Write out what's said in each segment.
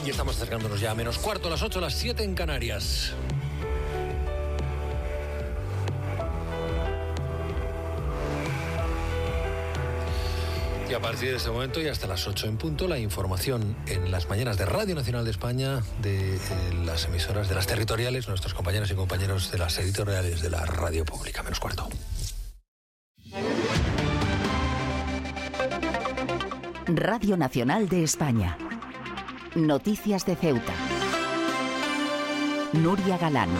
Y estamos acercándonos ya a -4, a las 8, a las 7 en Canarias. Y a partir de este momento y hasta las 8 en punto, la información en las mañanas de Radio Nacional de España, de las emisoras, de las territoriales, nuestros compañeros y compañeros de las editoriales de la radio pública. -4. Radio Nacional de España. Noticias de Ceuta. Nuria Galán.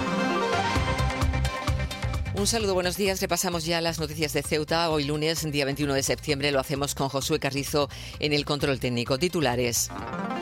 Un saludo, buenos días. Repasamos ya las noticias de Ceuta. Hoy lunes, día 21 de septiembre, lo hacemos con Josué Carrizo en el control técnico. Titulares.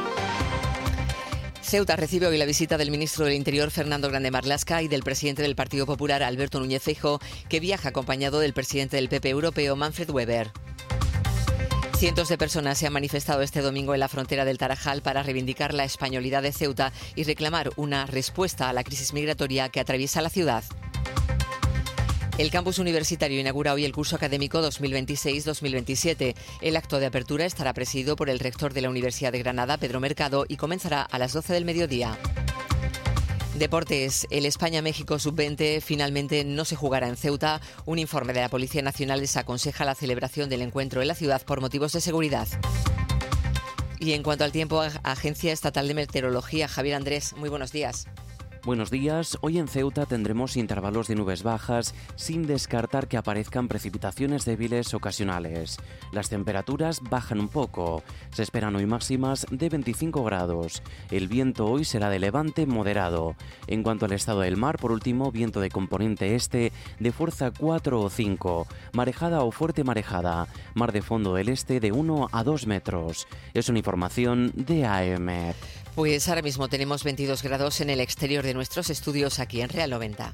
Ceuta recibe hoy la visita del ministro del Interior, Fernando Grande Marlaska, y del presidente del Partido Popular, Alberto Núñez Feijóo, que viaja acompañado del presidente del PP europeo, Manfred Weber. Cientos de personas se han manifestado este domingo en la frontera del Tarajal para reivindicar la españolidad de Ceuta y reclamar una respuesta a la crisis migratoria que atraviesa la ciudad. El campus universitario inaugura hoy el curso académico 2026-2027. El acto de apertura estará presidido por el rector de la Universidad de Granada, Pedro Mercado, y comenzará a las 12 del mediodía. Deportes. El España-México sub-20 finalmente no se jugará en Ceuta. Un informe de la Policía Nacional desaconseja la celebración del encuentro en la ciudad por motivos de seguridad. Y en cuanto al tiempo, Agencia Estatal de Meteorología, Javier Andrés, muy buenos días. Buenos días. Hoy en Ceuta tendremos intervalos de nubes bajas, sin descartar que aparezcan precipitaciones débiles ocasionales. Las temperaturas bajan un poco. Se esperan hoy máximas de 25 grados. El viento hoy será de levante moderado. En cuanto al estado del mar, por último, viento de componente este de fuerza 4 o 5. Marejada o fuerte marejada. Mar de fondo del este de 1 a 2 metros. Es una información de AEMET. Pues ahora mismo tenemos 22 grados en el exterior de nuestros estudios aquí en Real 90.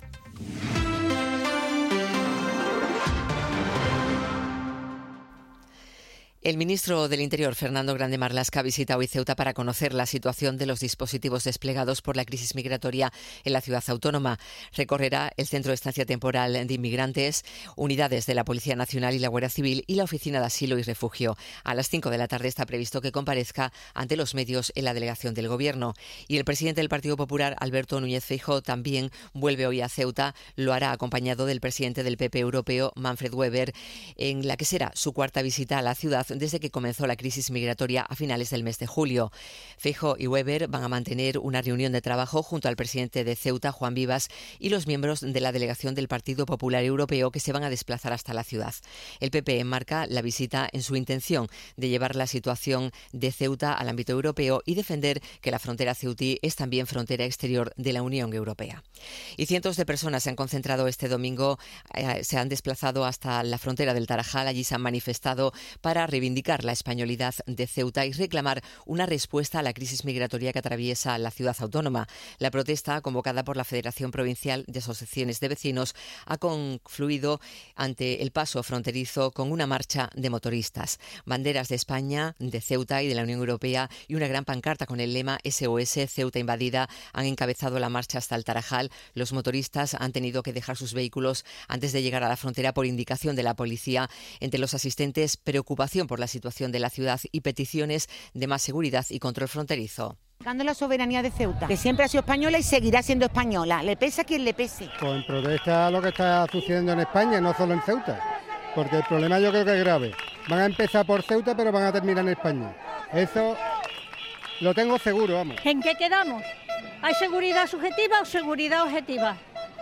El ministro del Interior, Fernando Grande Marlaska, visita hoy Ceuta para conocer la situación de los dispositivos desplegados por la crisis migratoria en la ciudad autónoma. Recorrerá el Centro de Estancia Temporal de Inmigrantes, unidades de la Policía Nacional y la Guardia Civil y la Oficina de Asilo y Refugio. A las 5 de la tarde está previsto que comparezca ante los medios en la delegación del Gobierno. Y el presidente del Partido Popular, Alberto Núñez Feijóo, también vuelve hoy a Ceuta. Lo hará acompañado del presidente del PP europeo, Manfred Weber, en la que será su cuarta visita a la ciudad desde que comenzó la crisis migratoria a finales del mes de julio. Feijóo y Weber van a mantener una reunión de trabajo junto al presidente de Ceuta, Juan Vivas, y los miembros de la delegación del Partido Popular Europeo que se van a desplazar hasta la ciudad. El PP enmarca la visita en su intención de llevar la situación de Ceuta al ámbito europeo y defender que la frontera ceutí es también frontera exterior de la Unión Europea. Y cientos de personas se han concentrado este domingo, se han desplazado hasta la frontera del Tarajal. Allí se han manifestado para reivindicar la españolidad de Ceuta y reclamar una respuesta a la crisis migratoria que atraviesa la ciudad autónoma. La protesta, convocada por la Federación Provincial de Asociaciones de Vecinos, ha confluido ante el paso fronterizo con una marcha de motoristas. Banderas de España, de Ceuta y de la Unión Europea y una gran pancarta con el lema SOS Ceuta invadida han encabezado la marcha hasta el Tarajal. Los motoristas han tenido que dejar sus vehículos antes de llegar a la frontera por indicación de la policía. Entre los asistentes, preocupación por la situación de la ciudad y peticiones de más seguridad y control fronterizo. La soberanía de Ceuta, que siempre ha sido española y seguirá siendo española, le pese a quien le pese. Pues en protesta a lo que está sucediendo en España, no solo en Ceuta, porque el problema yo creo que es grave. Van a empezar por Ceuta, pero van a terminar en España. Eso lo tengo seguro, vamos. ¿En qué quedamos? ¿Hay seguridad subjetiva o seguridad objetiva?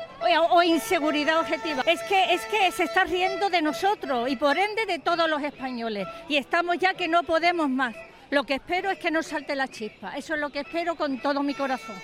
O inseguridad objetiva. Es que se está riendo de nosotros y por ende de todos los españoles. Y estamos ya que no podemos más. Lo que espero es que no salte la chispa. Eso es lo que espero con todo mi corazón.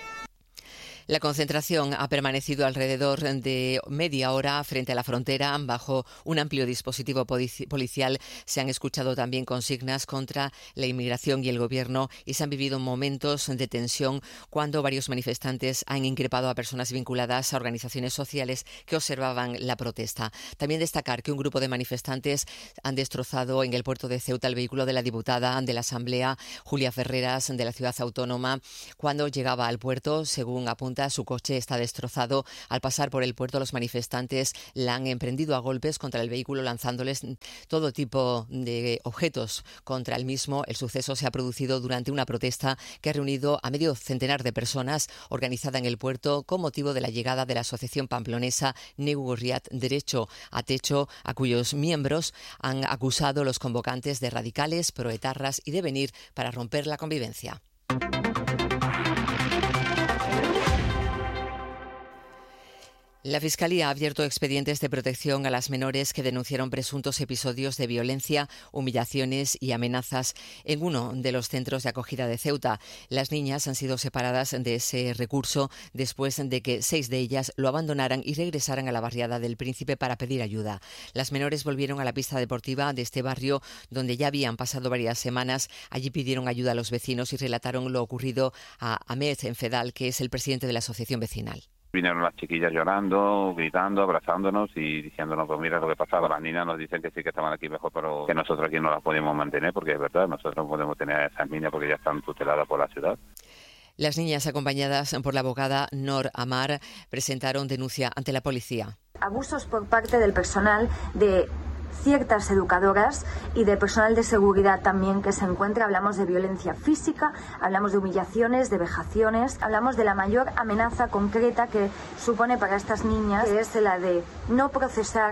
La concentración ha permanecido alrededor de media hora frente a la frontera bajo un amplio dispositivo policial. Se han escuchado también consignas contra la inmigración y el gobierno y se han vivido momentos de tensión cuando varios manifestantes han increpado a personas vinculadas a organizaciones sociales que observaban la protesta. También destacar que un grupo de manifestantes han destrozado en el puerto de Ceuta el vehículo de la diputada de la Asamblea, Julia Ferreras, de la ciudad autónoma, cuando llegaba al puerto, según apunta Ceuta. Su coche está destrozado. Al pasar por el puerto, los manifestantes la han emprendido a golpes contra el vehículo, lanzándoles todo tipo de objetos contra el mismo. El suceso se ha producido durante una protesta que ha reunido a medio centenar de personas, organizada en el puerto con motivo de la llegada de la asociación pamplonesa Negu Gorriat Derecho a Techo, a cuyos miembros han acusado los convocantes de radicales, proetarras y de venir para romper la convivencia. La Fiscalía ha abierto expedientes de protección a las menores que denunciaron presuntos episodios de violencia, humillaciones y amenazas en uno de los centros de acogida de Ceuta. Las niñas han sido separadas de ese recurso después de que 6 de ellas lo abandonaran y regresaran a la barriada del Príncipe para pedir ayuda. Las menores volvieron a la pista deportiva de este barrio, donde ya habían pasado varias semanas. Allí pidieron ayuda a los vecinos y relataron lo ocurrido a Ahmed Enfedal, que es el presidente de la asociación vecinal. Vinieron las chiquillas llorando, gritando, abrazándonos y diciéndonos, pues mira lo que pasaba. Las niñas nos dicen que sí que estaban aquí mejor, pero que nosotros aquí no las podemos mantener, porque es verdad, nosotros no podemos tener a esas niñas porque ya están tuteladas por la ciudad. Las niñas, acompañadas por la abogada Nor Amar, presentaron denuncia ante la policía. Abusos por parte del personal de ciertas educadoras y de personal de seguridad también que se encuentra. Hablamos de violencia física, hablamos de humillaciones, de vejaciones, hablamos de la mayor amenaza concreta que supone para estas niñas, que es la de no procesar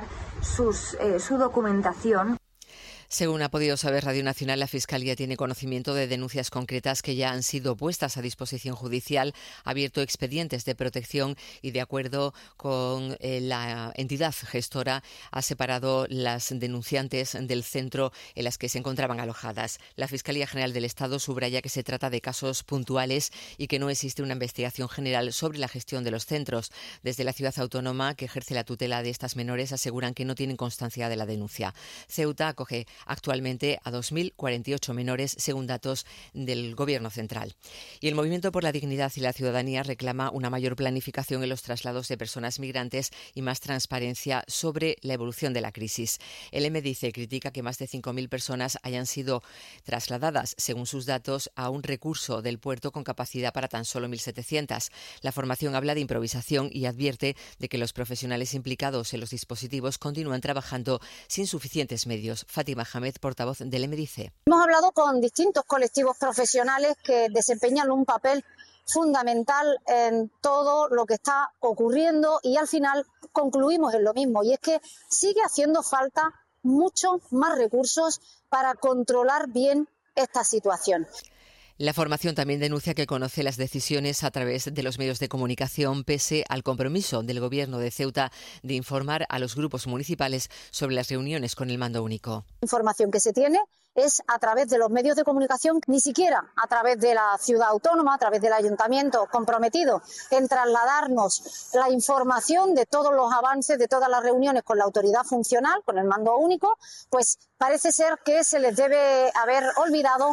su documentación. Según ha podido saber Radio Nacional, la Fiscalía tiene conocimiento de denuncias concretas que ya han sido puestas a disposición judicial, ha abierto expedientes de protección y, de acuerdo con la entidad gestora, ha separado las denunciantes del centro en las que se encontraban alojadas. La Fiscalía General del Estado subraya que se trata de casos puntuales y que no existe una investigación general sobre la gestión de los centros. Desde la ciudad autónoma que ejerce la tutela de estas menores aseguran que no tienen constancia de la denuncia. Ceuta acoge actualmente a 2.048 menores, según datos del Gobierno central. Y el Movimiento por la Dignidad y la Ciudadanía reclama una mayor planificación en los traslados de personas migrantes y más transparencia sobre la evolución de la crisis. El MDC critica que más de 5.000 personas hayan sido trasladadas, según sus datos, a un recurso del puerto con capacidad para tan solo 1.700. La formación habla de improvisación y advierte de que los profesionales implicados en los dispositivos continúan trabajando sin suficientes medios. Fátima Hamed, portavoz del MDC. Hemos hablado con distintos colectivos profesionales que desempeñan un papel fundamental en todo lo que está ocurriendo y al final concluimos en lo mismo, y es que sigue haciendo falta muchos más recursos para controlar bien esta situación. La formación también denuncia que conoce las decisiones a través de los medios de comunicación, pese al compromiso del Gobierno de Ceuta de informar a los grupos municipales sobre las reuniones con el mando único. La información que se tiene es a través de los medios de comunicación, ni siquiera a través de la ciudad autónoma, a través del ayuntamiento comprometido en trasladarnos la información de todos los avances, de todas las reuniones con la autoridad funcional, con el mando único, pues parece ser que se les debe haber olvidado.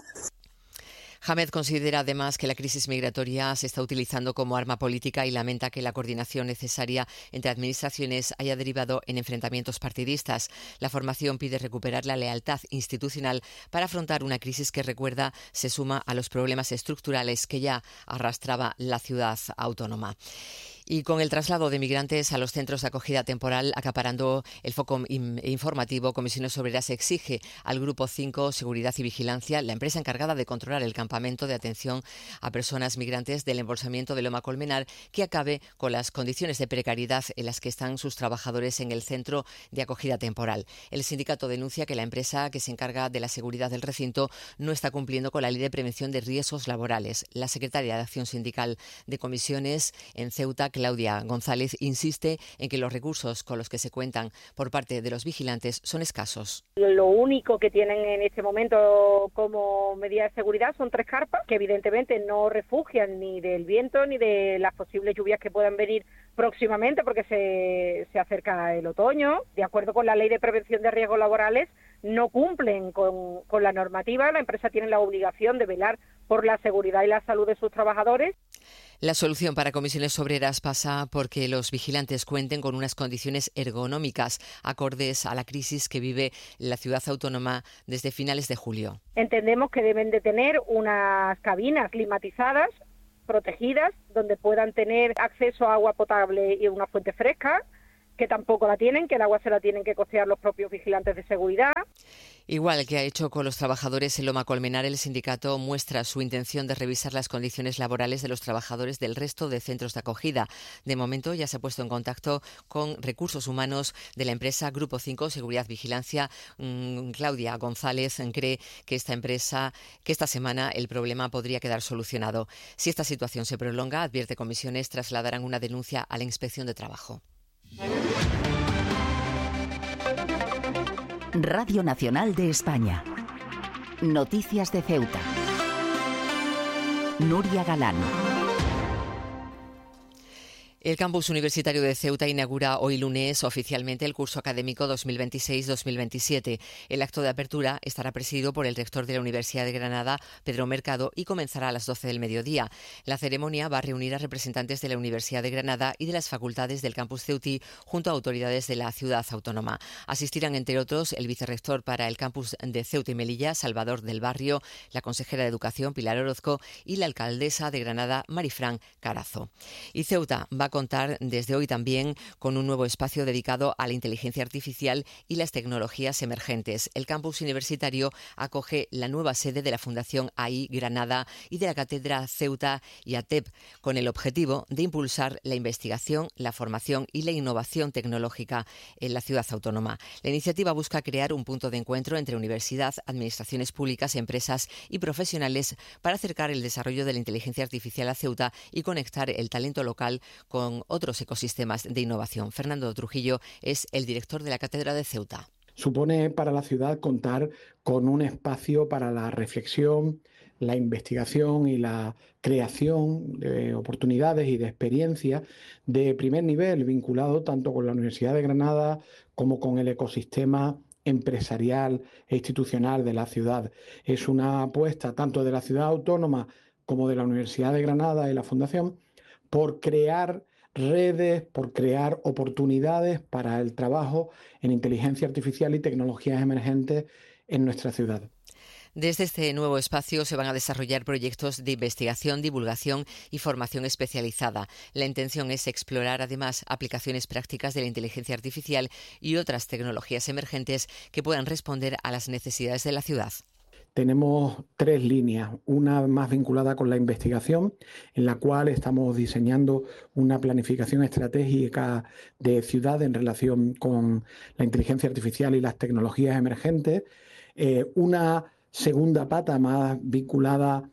Hamed considera además que la crisis migratoria se está utilizando como arma política y lamenta que la coordinación necesaria entre administraciones haya derivado en enfrentamientos partidistas. La formación pide recuperar la lealtad institucional para afrontar una crisis que, recuerda, se suma a los problemas estructurales que ya arrastraba la ciudad autónoma. Y con el traslado de migrantes a los centros de acogida temporal acaparando el foco informativo, Comisiones Obreras exige al Grupo 5 Seguridad y Vigilancia, la empresa encargada de controlar el campamento de atención a personas migrantes del embolsamiento de Loma Colmenar, que acabe con las condiciones de precariedad en las que están sus trabajadores en el centro de acogida temporal. El sindicato denuncia que la empresa que se encarga de la seguridad del recinto no está cumpliendo con la Ley de Prevención de Riesgos Laborales. La secretaria de Acción Sindical de Comisiones en Ceuta, Claudia González, insiste en que los recursos con los que se cuentan por parte de los vigilantes son escasos. Lo único que tienen en este momento como medida de seguridad son 3 carpas, que evidentemente no refugian ni del viento ni de las posibles lluvias que puedan venir próximamente, porque se acerca el otoño. De acuerdo con la Ley de Prevención de Riesgos Laborales, no cumplen con la normativa. La empresa tiene la obligación de velar por la seguridad y la salud de sus trabajadores. La solución para Comisiones Obreras pasa porque los vigilantes cuenten con unas condiciones ergonómicas acordes a la crisis que vive la ciudad autónoma desde finales de julio. Entendemos que deben de tener unas cabinas climatizadas protegidas, donde puedan tener acceso a agua potable y una fuente fresca, que tampoco la tienen, que el agua se la tienen que costear los propios vigilantes de seguridad. Igual que ha hecho con los trabajadores en Loma Colmenar, el sindicato muestra su intención de revisar las condiciones laborales de los trabajadores del resto de centros de acogida. De momento ya se ha puesto en contacto con Recursos Humanos de la empresa Grupo 5 Seguridad Vigilancia. Claudia González cree que esta semana el problema podría quedar solucionado. Si esta situación se prolonga, advierte Comisiones, trasladarán una denuncia a la Inspección de Trabajo. Radio Nacional de España. Noticias de Ceuta. Nuria Galán. El campus universitario de Ceuta inaugura hoy lunes oficialmente el curso académico 2026-2027. El acto de apertura estará presidido por el rector de la Universidad de Granada, Pedro Mercado, y comenzará a las 12 del mediodía. La ceremonia va a reunir a representantes de la Universidad de Granada y de las facultades del campus ceutí junto a autoridades de la ciudad autónoma. Asistirán, entre otros, el vicerrector para el campus de Ceuta y Melilla, Salvador del Barrio, la consejera de Educación, Pilar Orozco, y la alcaldesa de Granada, Marifran Carazo. Y Ceuta va a contar desde hoy también con un nuevo espacio dedicado a la inteligencia artificial y las tecnologías emergentes. El campus universitario acoge la nueva sede de la Fundación AI Granada y de la Cátedra Ceuta y ATEP, con el objetivo de impulsar la investigación, la formación y la innovación tecnológica en la ciudad autónoma. La iniciativa busca crear un punto de encuentro entre universidad, administraciones públicas, empresas y profesionales para acercar el desarrollo de la inteligencia artificial a Ceuta y conectar el talento local con otros ecosistemas de innovación. Fernando Trujillo es el director de la Cátedra de Ceuta. Supone para la ciudad contar con un espacio para la reflexión, la investigación y la creación de oportunidades y de experiencias de primer nivel, vinculado tanto con la Universidad de Granada como con el ecosistema empresarial e institucional de la ciudad. Es una apuesta tanto de la ciudad autónoma como de la Universidad de Granada y la Fundación por crear redes, por crear oportunidades para el trabajo en inteligencia artificial y tecnologías emergentes en nuestra ciudad. Desde este nuevo espacio se van a desarrollar proyectos de investigación, divulgación y formación especializada. La intención es explorar además aplicaciones prácticas de la inteligencia artificial y otras tecnologías emergentes que puedan responder a las necesidades de la ciudad. Tenemos 3 líneas, una más vinculada con la investigación, en la cual estamos diseñando una planificación estratégica de ciudad en relación con la inteligencia artificial y las tecnologías emergentes. Una segunda pata más vinculada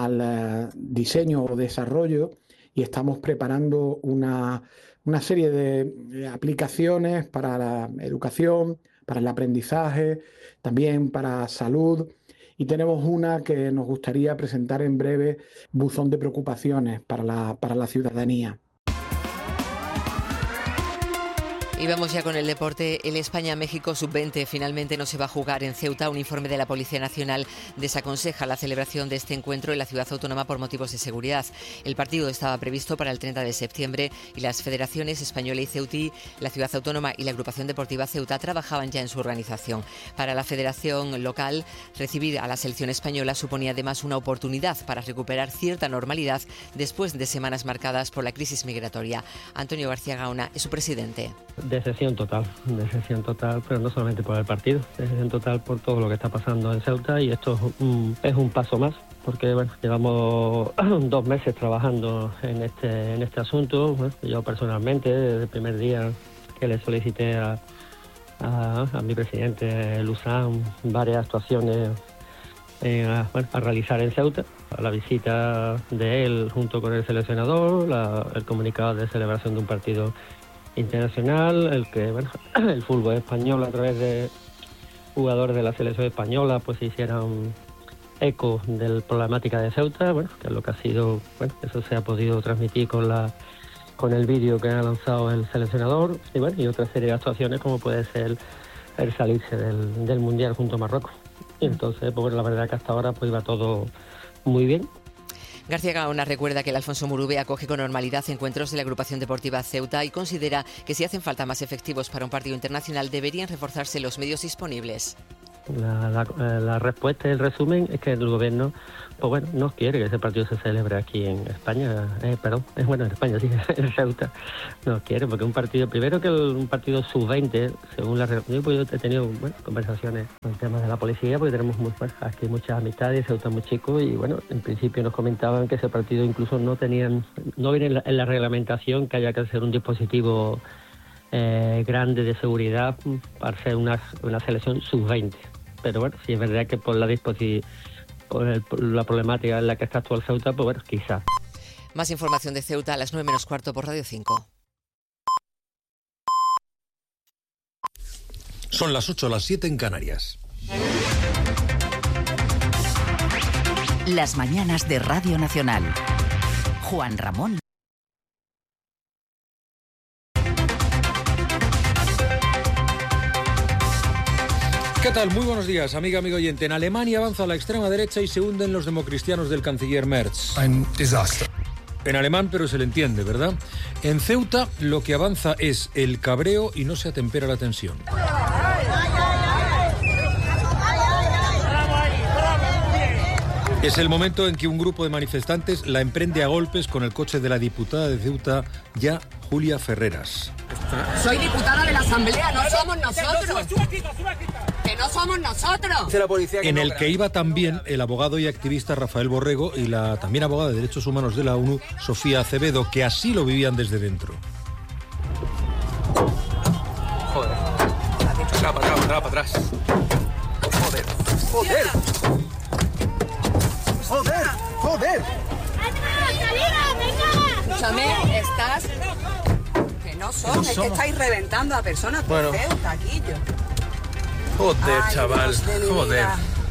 al diseño o desarrollo, y estamos preparando una serie de aplicaciones para la educación, para el aprendizaje, también para salud. Y tenemos una que nos gustaría presentar en breve, buzón de preocupaciones para la ciudadanía. Y vamos ya con el deporte. El España-México sub-20 finalmente no se va a jugar en Ceuta. Un informe de la Policía Nacional desaconseja la celebración de este encuentro en la ciudad autónoma por motivos de seguridad. El partido estaba previsto para el 30 de septiembre y las federaciones española y ceutí, la ciudad autónoma y la agrupación deportiva Ceuta trabajaban ya en su organización. Para la federación local, recibir a la selección española suponía además una oportunidad para recuperar cierta normalidad después de semanas marcadas por la crisis migratoria. Antonio García Gaona es su presidente. Decepción total, pero no solamente por el partido, decepción total por todo lo que está pasando en Ceuta, y esto es un paso más, porque bueno, llevamos 2 meses trabajando en este asunto. Bueno, yo personalmente, desde el primer día que le solicité a mi presidente Luzán varias actuaciones a realizar en Ceuta, a la visita de él junto con el seleccionador, el comunicado de celebración de un partido internacional, el fútbol español a través de jugadores de la selección española pues se hicieran eco de la problemática de Ceuta, que es lo que ha sido, eso se ha podido transmitir con el vídeo que ha lanzado el seleccionador, y otra serie de actuaciones como puede ser el salirse del Mundial junto a Marruecos. Y entonces, pues la verdad que hasta ahora pues iba todo muy bien. García Gaona recuerda que el Alfonso Murube acoge con normalidad encuentros de la agrupación deportiva Ceuta y considera que si hacen falta más efectivos para un partido internacional deberían reforzarse los medios disponibles. La respuesta, el resumen, es que el gobierno, pues bueno, no quiere que ese partido se celebre aquí en España, en España, sí, en Ceuta. No quiere, porque un partido, primero que un partido sub-20, según yo he tenido conversaciones con temas de la policía, porque tenemos aquí muchas amistades, Ceuta muy chico, y bueno, en principio nos comentaban que ese partido incluso no viene en la reglamentación que haya que hacer un dispositivo grande de seguridad para hacer una selección sub-20. Pero bueno, si es verdad que por la problemática en la que está actual Ceuta, pues bueno, quizás. Más información de Ceuta a las 9:15 por Radio 5. Son las 8, las 7 en Canarias. Las mañanas de Radio Nacional. Juan Ramón. ¿Qué tal? Muy buenos días, amigo oyente. En Alemania avanza la extrema derecha y se hunden los democristianos del canciller Merz. Un desastre. En alemán, pero se le entiende, ¿verdad? En Ceuta lo que avanza es el cabreo y no se atempera la tensión. Es el momento en que un grupo de manifestantes la emprende a golpes con el coche de la diputada de Ceuta, ya Julia Ferreras. Soy diputada de la Asamblea, no somos nosotros. ¡Que no somos nosotros! En el que iba también el abogado y activista Rafael Borrego y la también abogada de Derechos Humanos de la ONU, Sofía Acevedo, que así lo vivían desde dentro. Joder. Para atrás. Joder. Escúchame, estás... Que no son, es que estáis reventando a personas por Ceuta, Quillo. Joder, chaval, joder.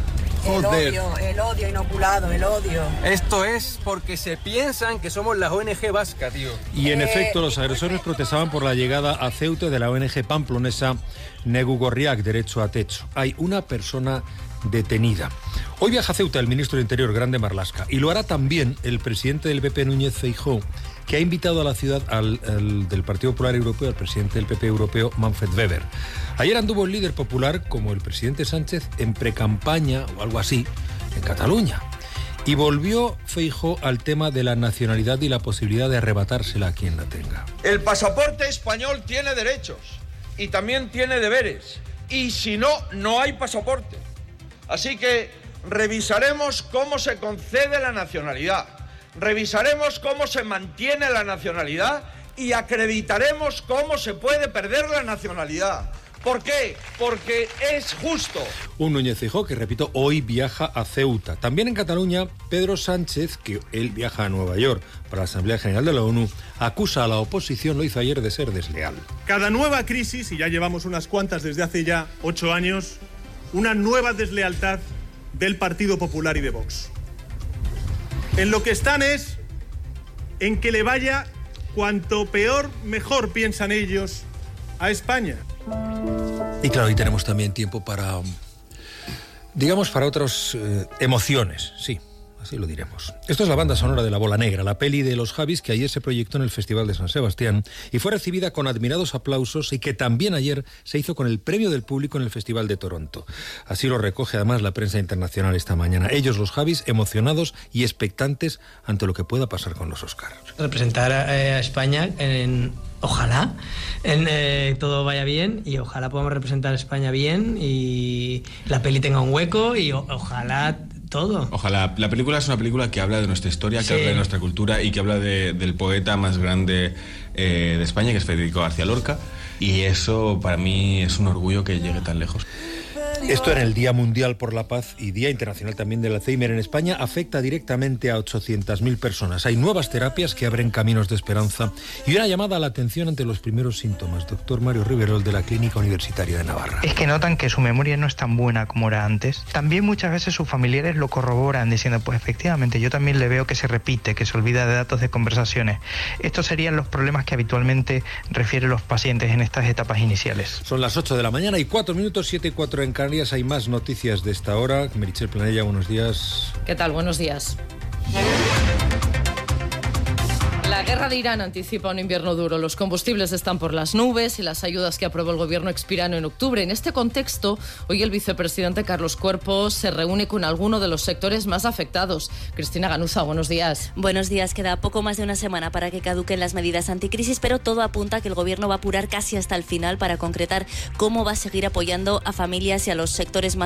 El odio inoculado, el odio. Esto es porque se piensan que somos la ONG vasca, tío. Y en efecto, los agresores protestaban por la llegada a Ceuta de la ONG pamplonesa Negu Gorriak, Derecho a Techo. Hay una persona detenida. Hoy viaja a Ceuta el ministro de Interior, Grande Marlaska, y lo hará también el presidente del PP, Núñez Feijóo, que ha invitado a la ciudad del Partido Popular Europeo, al presidente del PP europeo, Manfred Weber. Ayer anduvo el líder popular, como el presidente Sánchez, en precampaña o algo así, en Cataluña. Y volvió Feijóo al tema de la nacionalidad y la posibilidad de arrebatársela a quien la tenga. El pasaporte español tiene derechos y también tiene deberes. Y si no, no hay pasaporte. Así que revisaremos cómo se concede la nacionalidad, revisaremos cómo se mantiene la nacionalidad y acreditaremos cómo se puede perder la nacionalidad. ¿Por qué? Porque es justo. Un Núñez Feijóo que, repito, hoy viaja a Ceuta. También en Cataluña, Pedro Sánchez, que él viaja a Nueva York para la Asamblea General de la ONU, acusa a la oposición, lo hizo ayer, de ser desleal. Cada nueva crisis, y ya llevamos unas cuantas desde hace ya 8 años, una nueva deslealtad del Partido Popular y de Vox. En lo que están es en que le vaya cuanto peor, mejor piensan ellos a España. Y claro, hoy tenemos también tiempo para, digamos, para otras emociones, sí. Así lo diremos. Esto es la banda sonora de La Bola Negra, la peli de los Javis que ayer se proyectó en el Festival de San Sebastián y fue recibida con admirados aplausos y que también ayer se hizo con el premio del público en el Festival de Toronto. Así lo recoge además la prensa internacional esta mañana. Ellos, los Javis, emocionados y expectantes ante lo que pueda pasar con los Oscars. Representar a España ojalá todo vaya bien y ojalá podamos representar a España bien y la peli tenga un hueco y ojalá todo. Ojalá. La película es una película que habla de nuestra historia, que habla de nuestra cultura y que habla del poeta más grande de España, que es Federico García Lorca, y eso para mí es un orgullo que llegue tan lejos. Esto en el Día Mundial por la Paz y Día Internacional también del Alzheimer en España afecta directamente a 800.000 personas. Hay nuevas terapias que abren caminos de esperanza y una llamada a la atención ante los primeros síntomas. Doctor Mario Riverol, de la Clínica Universitaria de Navarra. Es que notan que su memoria no es tan buena como era antes. También muchas veces sus familiares lo corroboran diciendo, pues efectivamente, yo también le veo que se repite, que se olvida de datos de conversaciones. Estos serían los problemas que habitualmente refieren los pacientes en estas etapas iniciales. Son las 8 de la mañana y 4 minutos, 7 y 4 en Canarias. Hay más noticias de esta hora. Meritxell Planella, buenos días. ¿Qué tal? Buenos días. La guerra de Irán anticipa un invierno duro. Los combustibles están por las nubes y las ayudas que aprobó el gobierno expiran en octubre. En este contexto, hoy el vicepresidente Carlos Cuerpo se reúne con alguno de los sectores más afectados. Cristina Ganuza, buenos días. Buenos días. Queda poco más de una semana para que caduquen las medidas anticrisis, pero todo apunta a que el gobierno va a apurar casi hasta el final para concretar cómo va a seguir apoyando a familias y a los sectores más